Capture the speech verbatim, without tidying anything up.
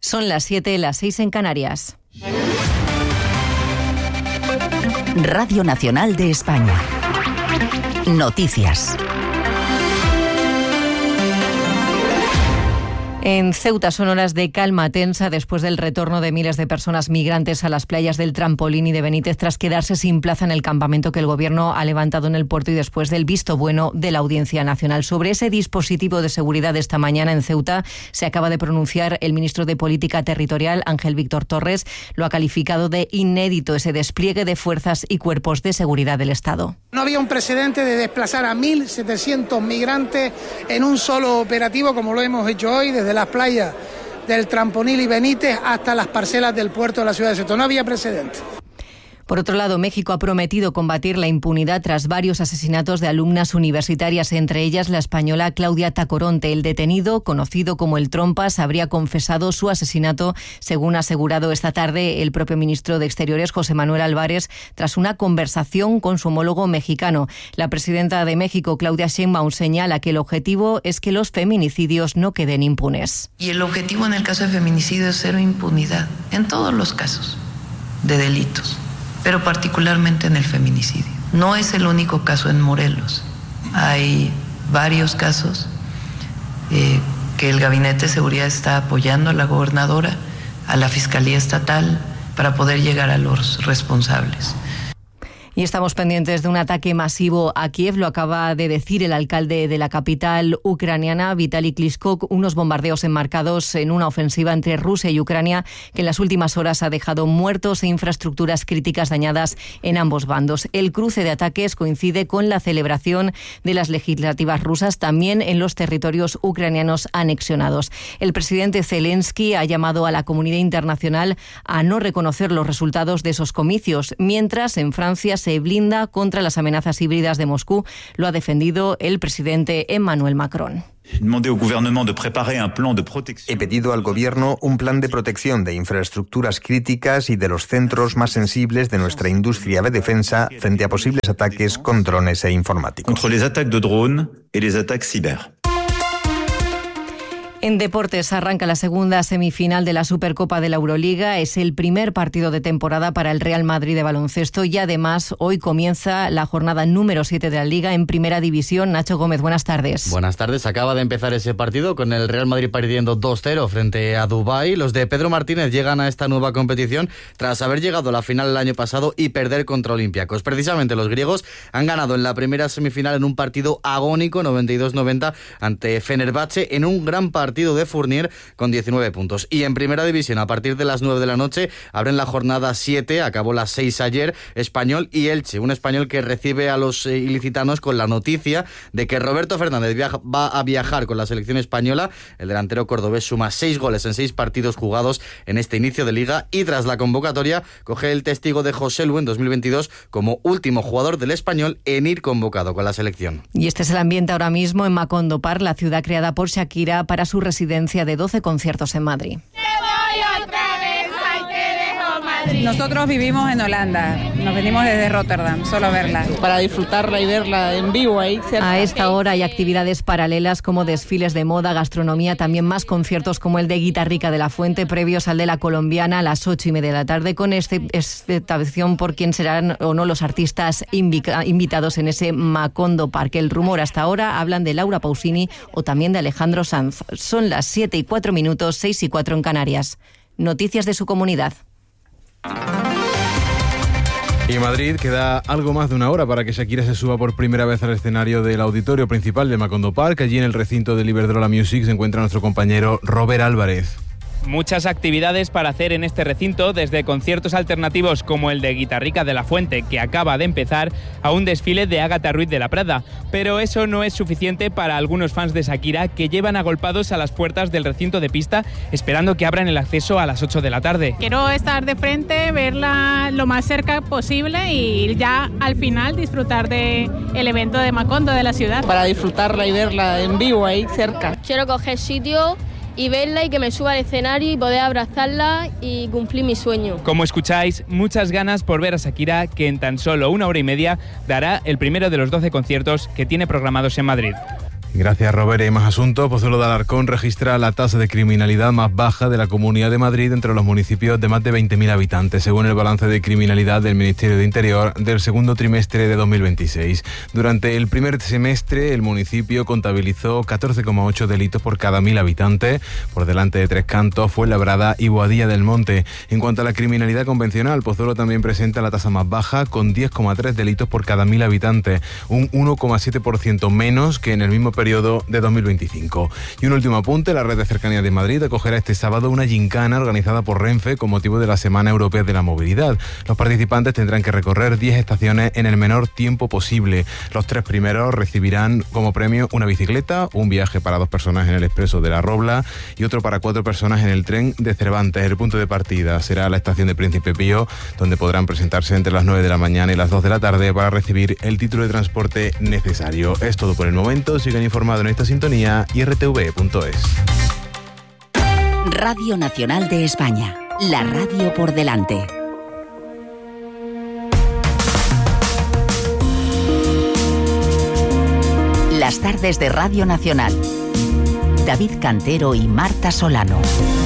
Son las siete, las seis en Canarias. Radio Nacional de España. Noticias. En Ceuta son horas de calma tensa después del retorno de miles de personas migrantes a las playas del Trampolín y de Benítez tras quedarse sin plaza en el campamento que el Gobierno ha levantado en el puerto y después del visto bueno de la Audiencia Nacional. Sobre ese dispositivo de seguridad de esta mañana en Ceuta se acaba de pronunciar el ministro de Política Territorial, Ángel Víctor Torres. Lo ha calificado de inédito ese despliegue de fuerzas y cuerpos de seguridad del Estado. No había un precedente de desplazar a mil setecientos migrantes en un solo operativo como lo hemos hecho hoy desde las playas del Trampolín y Benítez hasta las parcelas del puerto de la ciudad de Ceuta. No había precedente. Por otro lado, México ha prometido combatir la impunidad tras varios asesinatos de alumnas universitarias, entre ellas la española Claudia Tacoronte. El detenido, conocido como el Trompas, habría confesado su asesinato, según ha asegurado esta tarde el propio ministro de Exteriores, José Manuel Álvarez, tras una conversación con su homólogo mexicano. La presidenta de México, Claudia Sheinbaum, señala que el objetivo es que los feminicidios no queden impunes. Y el objetivo en el caso de feminicidio es cero impunidad, en todos los casos de delitos, pero particularmente en el feminicidio. No es el único caso en Morelos. Hay varios casos eh, que el Gabinete de Seguridad está apoyando a la gobernadora, a la Fiscalía Estatal, para poder llegar a los responsables. Y estamos pendientes de un ataque masivo a Kiev, lo acaba de decir el alcalde de la capital ucraniana, Vitaly Klitschko, unos bombardeos enmarcados en una ofensiva entre Rusia y Ucrania que en las últimas horas ha dejado muertos e infraestructuras críticas dañadas en ambos bandos. El cruce de ataques coincide con la celebración de las legislativas rusas también en los territorios ucranianos anexionados. El presidente Zelensky ha llamado a la comunidad internacional a no reconocer los resultados de esos comicios, mientras en Francia se se blinda contra las amenazas híbridas de Moscú. Lo ha defendido el presidente Emmanuel Macron. He pedido al Gobierno un plan de protección de infraestructuras críticas y de los centros más sensibles de nuestra industria de defensa frente a posibles ataques con drones e informáticos. Contra los ataques de drones y los ataques ciber. En deportes arranca la segunda semifinal de la Supercopa de la Euroliga. Es el primer partido de temporada para el Real Madrid de baloncesto y además hoy comienza la jornada número siete de la Liga en Primera División. Nacho Gómez, buenas tardes. Buenas tardes. Acaba de empezar ese partido con el Real Madrid perdiendo dos cero frente a Dubái. Los de Pedro Martínez llegan a esta nueva competición tras haber llegado a la final el año pasado y perder contra Olympiacos. Precisamente los griegos han ganado en la primera semifinal en un partido agónico noventa y dos noventa ante Fenerbahce en un gran partido partido de Fournier con diecinueve puntos. Y en Primera División, a partir de las nueve de la noche, abren la jornada siete, acabó las seis ayer, Español y Elche. Un Español que recibe a los eh, ilicitanos con la noticia de que Roberto Fernández viaja, va a viajar con la selección española. El delantero cordobés suma seis goles en seis partidos jugados en este inicio de Liga y tras la convocatoria coge el testigo de José Lu en dos mil veintidós como último jugador del Español en ir convocado con la selección. Y este es el ambiente ahora mismo en Macondo Park, la ciudad creada por Shakira para su residencia de doce conciertos en Madrid. Nosotros vivimos en Holanda, nos venimos desde Rotterdam, solo a verla. Para disfrutarla y verla en vivo ahí. ¿Cierto? A esta hora hay actividades paralelas como desfiles de moda, gastronomía, también más conciertos como el de Guitarrica de la Fuente, previos al de la Colombiana a las ocho y media de la tarde, con expectación por quién serán o no los artistas invica- invitados en ese Macondo Park. El rumor hasta ahora hablan de Laura Pausini o también de Alejandro Sanz. Son las siete y cuatro minutos, seis y cuatro en Canarias. Noticias de su comunidad. Y en Madrid queda algo más de una hora para que Shakira se suba por primera vez al escenario del auditorio principal de Macondo Park. Allí en el recinto del Iberdrola Music se encuentra nuestro compañero Robert Álvarez. Muchas actividades para hacer en este recinto, desde conciertos alternativos como el de Guitarrica de la Fuente, que acaba de empezar, a un desfile de Ágata Ruiz de la Prada. Pero eso no es suficiente para algunos fans de Shakira, que llevan agolpados a las puertas del recinto de pista esperando que abran el acceso a las ocho de la tarde. Quiero estar de frente, verla lo más cerca posible y ya al final disfrutar del evento de Macondo, de la ciudad. Para disfrutarla y verla en vivo ahí cerca. Quiero coger sitio y verla y que me suba al escenario y poder abrazarla y cumplir mi sueño. Como escucháis, muchas ganas por ver a Shakira, que en tan solo una hora y media dará el primero de los doce conciertos que tiene programados en Madrid. Gracias, Robert. Y más asuntos. Pozuelo de Alarcón registra la tasa de criminalidad más baja de la Comunidad de Madrid entre los municipios de más de veinte mil habitantes, según el balance de criminalidad del Ministerio de Interior del segundo trimestre de dos mil veintiséis. Durante el primer semestre, el municipio contabilizó catorce coma ocho delitos por cada mil habitantes, por delante de Tres Cantos, Fuenlabrada y Boadilla del Monte. En cuanto a la criminalidad convencional, Pozuelo también presenta la tasa más baja, con diez coma tres delitos por cada mil habitantes, un uno coma siete por ciento menos que en el mismo periodo de dos mil veinticinco. Y un último apunte: la red de cercanías de Madrid acogerá este sábado una gincana organizada por Renfe con motivo de la Semana Europea de la Movilidad. Los participantes tendrán que recorrer diez estaciones en el menor tiempo posible. Los tres primeros recibirán como premio una bicicleta, un viaje para dos personas en el Expreso de la Robla y otro para cuatro personas en el tren de Cervantes. El punto de partida será la estación de Príncipe Pío, donde podrán presentarse entre las nueve de la mañana y las dos de la tarde para recibir el título de transporte necesario. Es todo por el momento. Sigan informados en esta sintonía y r t v punto es. Radio Nacional de España, la radio por delante. Las tardes de Radio Nacional. David Cantero y Marta Solano.